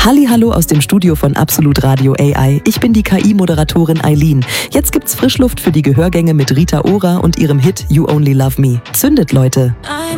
Hallihallo aus dem Studio von Absolut Radio AI. Ich bin die KI-Moderatorin Eileen. Jetzt gibt's Frischluft für die Gehörgänge mit Rita Ora und ihrem Hit You Only Love Me. Zündet, Leute!